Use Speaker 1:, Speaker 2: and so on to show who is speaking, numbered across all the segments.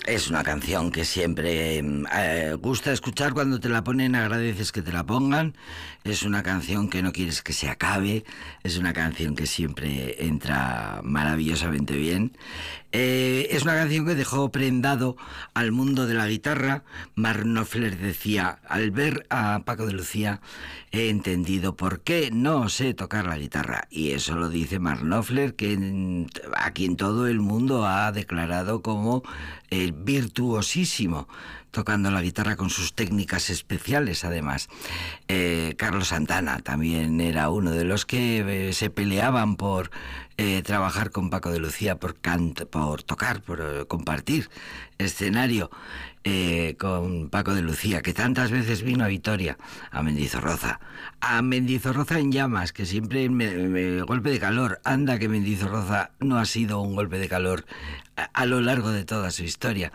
Speaker 1: Es una canción que siempre gusta escuchar. Cuando te la ponen, agradeces que te la pongan. Es una canción que no quieres que se acabe. Es una canción que siempre entra maravillosamente bien. Es una canción que dejó prendado al mundo de la guitarra. Mark Knopfler decía: al ver a Paco de Lucía he entendido por qué no sé tocar la guitarra. Y eso lo dice Mark Knopfler, que aquí en todo el mundo ha declarado como virtuosísimo tocando la guitarra, con sus técnicas especiales además. Carlos Santana también era uno de los que se peleaban por trabajar con Paco de Lucía, por tocar, por compartir escenario con Paco de Lucía, que tantas veces vino a Vitoria, a Mendizorroza en llamas, que siempre golpe de calor. Anda que Mendizorroza no ha sido un golpe de calor a lo largo de toda su historia.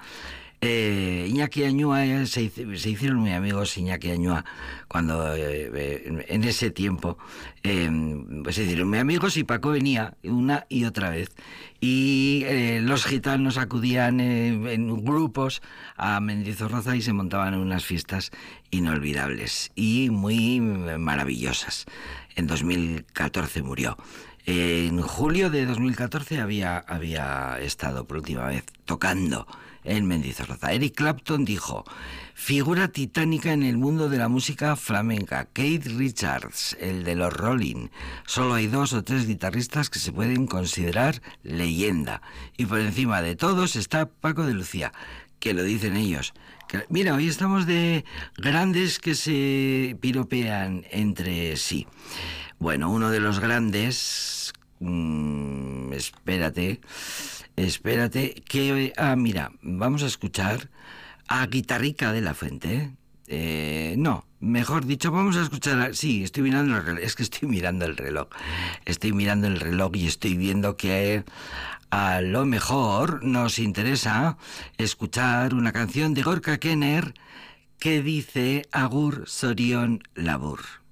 Speaker 1: Iñaki Añúa, se hicieron muy amigos. Iñaki Añúa, cuando en ese tiempo pues se hicieron muy amigos, y Paco venía una y otra vez, y los gitanos acudían en grupos a Mendizorroza y se montaban en unas fiestas inolvidables y muy maravillosas. En 2014 murió. En julio de 2014 había estado por última vez tocando en Mendizorroza. Eric Clapton dijo: figura titánica en el mundo de la música flamenca. Keith Richards, el de los Rolling. Solo hay 2 o 3 guitarristas que se pueden considerar leyenda. Y por encima de todos está Paco de Lucía, que lo dicen ellos. Mira, hoy estamos de grandes que se piropean entre sí. Bueno, uno de los grandes... espérate, que... mira, vamos a escuchar a Guitarrica de la Fuente. No, mejor dicho, vamos a escuchar... Sí, estoy mirando el reloj. Es que estoy mirando el reloj. Estoy mirando el reloj y estoy viendo que a lo mejor nos interesa escuchar una canción de Gorka Kenner que dice: Agur Zorion Labur.